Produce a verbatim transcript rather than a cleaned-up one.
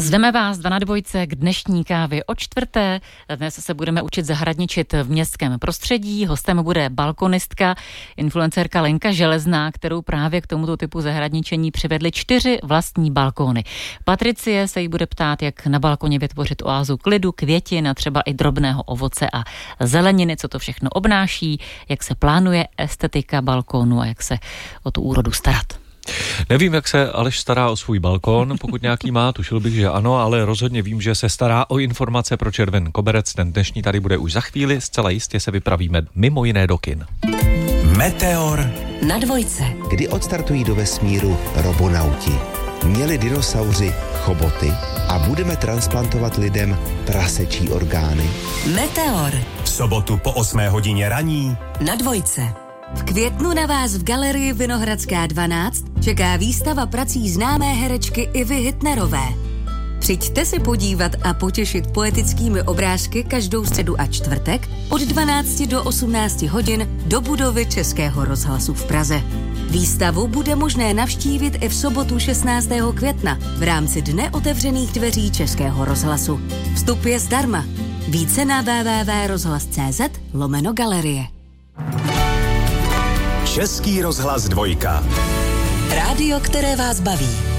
Zveme vás dva na dvojce k dnešní kávě o čtvrté. Dnes se budeme učit zahradničit v městském prostředí. Hostem bude balkonistka, influencerka Lenka Železná, kterou právě k tomuto typu zahradničení přivedly čtyři vlastní balkóny. Patricie se jí bude ptát, jak na balkoně vytvořit oázu klidu, květin a třeba i drobného ovoce a zeleniny, co to všechno obnáší, jak se plánuje estetika balkónu a jak se o tu úrodu starat. Nevím, jak se Aleš stará o svůj balkon, pokud nějaký má, tušil bych, že ano, ale rozhodně vím, že se stará o informace pro Červený koberec. Ten dnešní tady bude už za chvíli, zcela jistě se vypravíme mimo jiné do kin. Meteor na dvojce. Kdy odstartují do vesmíru robonauti? Měli dinosauři choboty a budeme transplantovat lidem prasečí orgány? Meteor v sobotu po osmé hodině raní na dvojce. V květnu na vás v galerii Vinohradská dvanáct čeká výstava prací známé herečky Ivy Hitnerové. Přijďte se podívat a potěšit poetickými obrázky každou středu a čtvrtek od dvanácti do osmnácti hodin do budovy Českého rozhlasu v Praze. Výstavu bude možné navštívit i v sobotu šestnáctého května v rámci Dne otevřených dveří Českého rozhlasu. Vstup je zdarma. Více na w w w tečka rozhlas tečka c z lomeno galerie. Český rozhlas dvojka. Rádio, které vás baví.